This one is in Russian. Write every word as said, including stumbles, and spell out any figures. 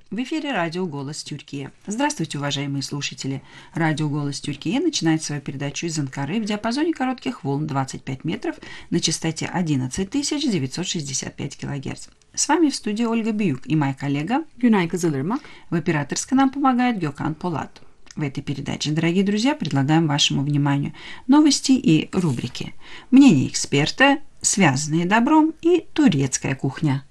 В эфире радио «Голос Тюркии». Здравствуйте, уважаемые слушатели. Радио «Голос Тюркии» начинает свою передачу из Анкары в диапазоне коротких волн двадцать пять метров на частоте одиннадцать тысяч девятьсот шестьдесят пять килогерц. С вами в студии Ольга Биюк и моя коллега Günay Kızılırmak. В операторской нам помогает Gökhan Polat. В этой передаче, дорогие друзья, предлагаем вашему вниманию новости и рубрики. Мнение эксперта, связанные добром и турецкая кухня.